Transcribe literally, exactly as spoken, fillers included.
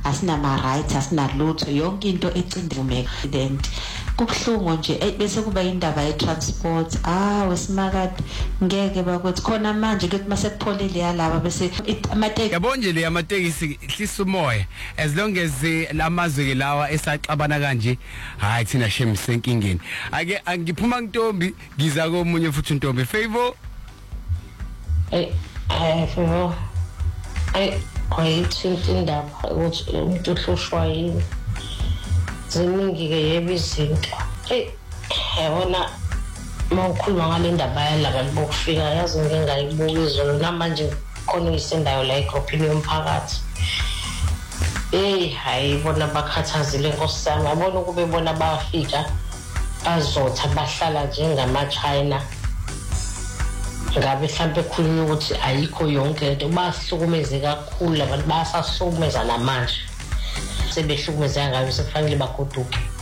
asinama rights asinalutho yonke into ecindumeka accident kubuhlungu nje bese kuba indaba ye transport ah wesimakade ngeke bakuthi khona manje kuthi mase kupholile yalaba bese amatekisi yabonje le amatekisi hlisa umoya as long as lamazwe ke lawa esaxabana kanje hayi thina shemise enkingeni ake angiphuma ntombi ngiza komunye futhi ntombi Favor eh eh Favor ay ayithinta indaba ukuthi umuntu uhlushwa yini ziningi ke yebo izinto eh yabona mawukhuluma ngale ndaba yalaba bokufika yazi ngeke ngayibuka izolo namanje khona isendayo la egroupini yomphakathi eh hayi bona bakhathazile nkosami yabona kube bona bafika bazotha bahlala njengama China ngabe mhlambe khulunywa ukuthi ayikho yonke into basihlukumeze kakhulu abantu basahlukumeza namanje sebehlukumeza ngabe sekufanele bagoduke